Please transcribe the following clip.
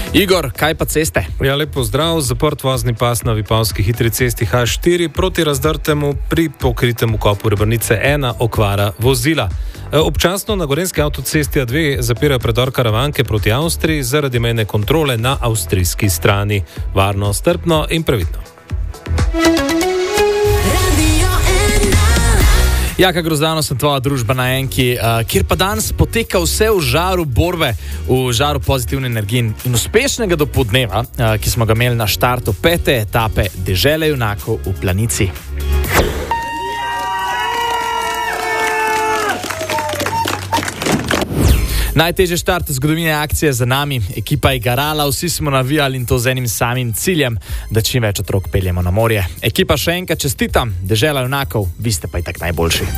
Igor, kaj pa ceste? Ja, lepo zdrav. Zaprt vozni pas na Vipavski hitri cesti H4 proti razdrtemu pri pokritemu kopu Rebrnice 1 okvara vozila. Občasno na Gorenjski avtocesti A2 zapirajo predor Karavanke proti Avstriji zaradi mejne kontrole na avstrijski strani. Varno, strpno in previdno. Jaka Grozdano, sem tvoja družba na Enki, kjer pa danes poteka vse v žaru borbe, v žaru pozitivne energije in uspešnega dopoldneva, ki smo ga imeli na štartu 5. etape Dežele junakov v Planici. Najtežji štart zgodovine akcije za nami, ekipa je garala, vsi smo navijali in to z enim samim ciljem, da čim več otrok peljemo na morje. Ekipa še enkrat čestitam, Dežela junakov, vi ste pa itak najboljši.